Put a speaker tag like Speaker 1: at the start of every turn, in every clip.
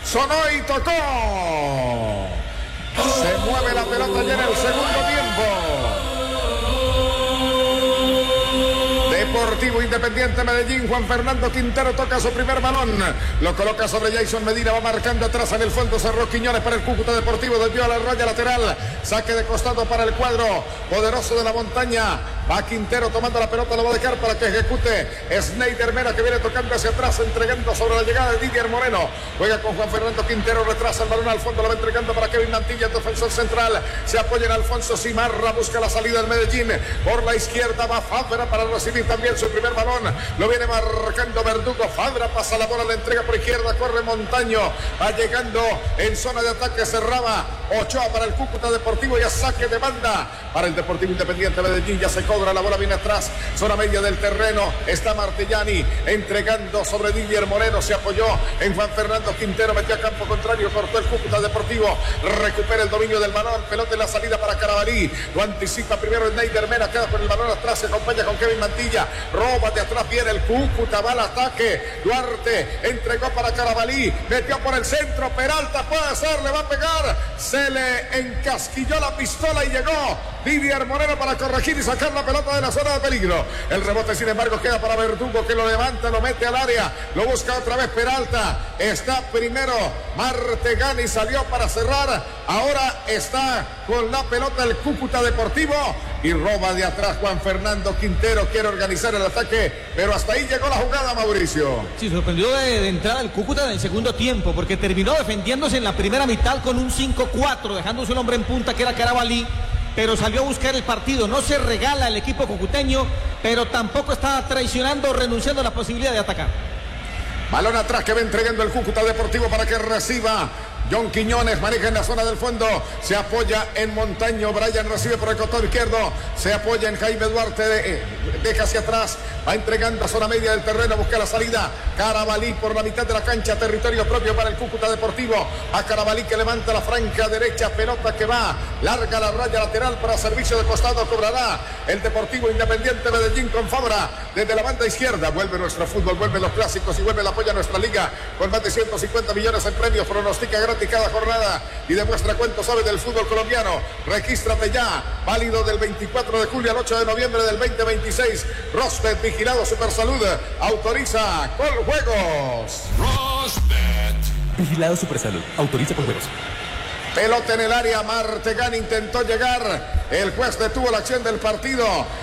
Speaker 1: sonó y tocó. Se mueve la pelota ya en el segundo tiempo. Deportivo Independiente Medellín, Juan Fernando Quintero toca su primer balón, lo coloca sobre Jason Medina, va marcando atrás, en el fondo cerró Quiñones para el Cúcuta Deportivo, desvió a la raya lateral, saque de costado para el cuadro poderoso de la montaña, va Quintero tomando la pelota, lo va a dejar para que ejecute Snyder Mena, que viene tocando hacia atrás, entregando sobre la llegada de Didier Moreno, juega con Juan Fernando Quintero, retrasa el balón al fondo, lo va entregando para Kevin Mantilla, defensor central, se apoya en Alfonso Cimarra, busca la salida del Medellín, por la izquierda va Fabra para recibir también su primer balón, lo viene marcando Verdugo, Fabra pasa la bola, la entrega por izquierda, corre Montaño, va llegando en zona de ataque, cerraba Ochoa para el Cúcuta Deportivo, ya saque de banda para el Deportivo Independiente Medellín, ya se cobra, la bola viene atrás, zona media del terreno, está Martellani entregando sobre Didier Moreno, se apoyó en Juan Fernando Quintero, metió a campo contrario, cortó el Cúcuta Deportivo, recupera el dominio del balón, pelota en la salida para Carabalí, lo anticipa primero Snyder Mena, queda con el balón atrás, se acompaña con Kevin Mantilla, roba de atrás, viene el Cúcuta, va al ataque, Duarte entregó para Carabalí, metió por el centro, Peralta puede hacer, le va a pegar, se le encasquilló la pistola y llegó Didier Moreno para corregir y sacar la pelota de la zona de peligro. El rebote, sin embargo, queda para Verdugo, que lo levanta, lo mete al área, lo busca otra vez Peralta, está primero Martegani, salió para cerrar, ahora está con la pelota el Cúcuta Deportivo y roba de atrás Juan Fernando Quintero, quiere organizar el ataque, pero hasta ahí llegó la jugada, Mauricio.
Speaker 2: Sí, sorprendió de entrada el Cúcuta en el segundo tiempo, porque terminó defendiéndose en la primera mitad con un 5-4, dejando su hombre en punta, que era Carabalí, pero salió a buscar el partido. No se regala el equipo cucuteño, pero tampoco está traicionando o renunciando a la posibilidad de atacar.
Speaker 1: Balón atrás que va entregando el Cúcuta Deportivo para que reciba John Quiñones, maneja en la zona del fondo, se apoya en Montaño, Brian recibe por el costado izquierdo, se apoya en Jaime Duarte, deja hacia atrás, va entregando a zona media del terreno, busca la salida, Carabalí por la mitad de la cancha, territorio propio para el Cúcuta Deportivo, a Carabalí que levanta la franca derecha, pelota que va, larga la raya lateral para servicio de costado, cobrará el Deportivo Independiente Medellín con Fabra, desde la banda izquierda, vuelve nuestro fútbol, vuelven los clásicos y vuelve el apoyo a nuestra liga, con más de 150 millones en premios, pronostica gratis cada jornada y demuestra cuánto sabe del fútbol colombiano. Regístrate ya, válido del 24 de julio al 8 de noviembre del 2026. Rosbet, vigilado Supersalud, autoriza con juegos.
Speaker 3: Rosbet, vigilado Supersalud, autoriza con juegos.
Speaker 1: Pelota en el área, Martegani intentó llegar, el juez detuvo la acción del partido,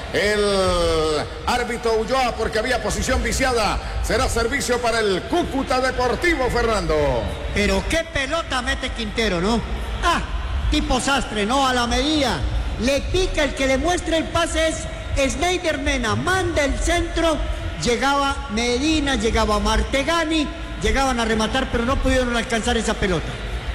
Speaker 1: el árbitro Ulloa porque había posición viciada, será servicio para el Cúcuta Deportivo, Fernando.
Speaker 4: Pero qué pelota mete Quintero, ¿no? Tipo sastre, ¿no? A la medida, le pica, el que le muestra el pase es Snyder Mena, manda el centro, llegaba Medina, llegaba Martegani, llegaban a rematar, pero no pudieron alcanzar esa pelota.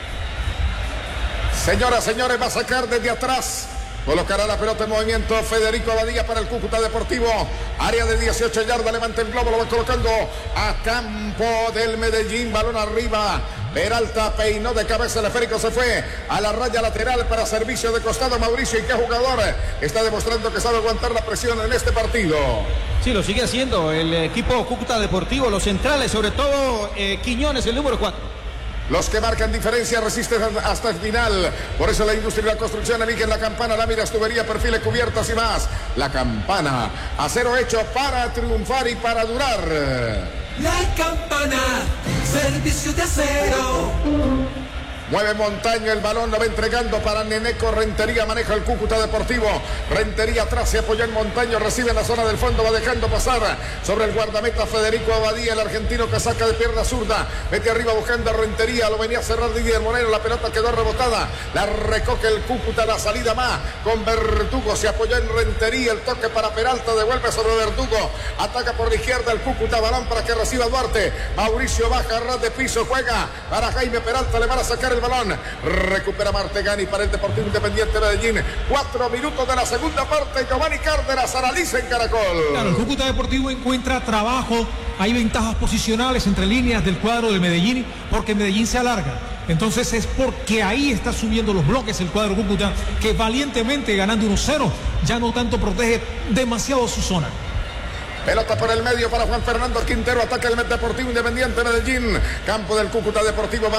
Speaker 1: Señoras, señores, va a sacar desde atrás. Colocará la pelota en movimiento Federico Abadía para el Cúcuta Deportivo. Área de 18 yardas, levanta el globo, lo va colocando a campo del Medellín. Balón arriba. Peralta peinó de cabeza, el esférico se fue a la raya lateral para servicio de costado. Mauricio, ¿y qué jugador está demostrando que sabe aguantar la presión en este partido?
Speaker 2: Sí, lo sigue haciendo el equipo Cúcuta Deportivo, los centrales, sobre todo Quiñones, el número 4.
Speaker 1: Los que marcan diferencia resisten hasta el final. Por eso la industria y la construcción eligen la campana, láminas, tubería, perfiles, cubiertas y más. La campana, acero hecho para triunfar y para durar.
Speaker 3: La campana, servicio de acero.
Speaker 1: Mueve Montaño, el balón lo va entregando para Neneco Rentería, maneja el Cúcuta Deportivo. Rentería atrás, se apoya en Montaño, recibe en la zona del fondo, va dejando pasar sobre el guardameta Federico Abadía, el argentino que saca de pierna zurda, mete arriba buscando a Rentería, lo venía a cerrar Didier Moreno, la pelota quedó rebotada, la recoge el Cúcuta, la salida más con Verdugo, se apoyó en Rentería, el toque para Peralta, devuelve sobre Verdugo, ataca por la izquierda el Cúcuta, balón para que reciba Duarte, Mauricio baja, ras de piso, juega para Jaime Peralta, le van a sacar el balón, recupera Martegani para el Deportivo Independiente Medellín. 4 minutos de la segunda parte. Giovanni Cárdenas analiza en Caracol.
Speaker 5: Claro, el Cúcuta Deportivo encuentra trabajo, hay ventajas posicionales entre líneas del cuadro de Medellín, porque Medellín se alarga. Entonces es porque ahí está subiendo los bloques el cuadro Cúcuta, que valientemente ganando 1-0, ya no tanto protege demasiado su zona.
Speaker 1: Pelota por el medio para Juan Fernando Quintero, ataca el Deportivo Independiente Medellín, campo del Cúcuta Deportivo.